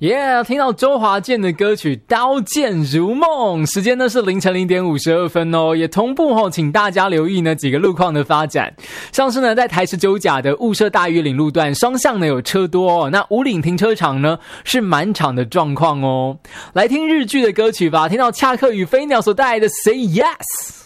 听到周华健的歌曲《刀剑如梦》，时间呢是凌晨0点52分哦，也同步请大家留意呢几个路况的发展。像是呢在台19甲的雾社大屿岭路段，双向呢有车多哦，那五岭停车场呢是满场的状况哦。来听日剧的歌曲吧，听到恰克与飞鸟所带来的 Say Yes。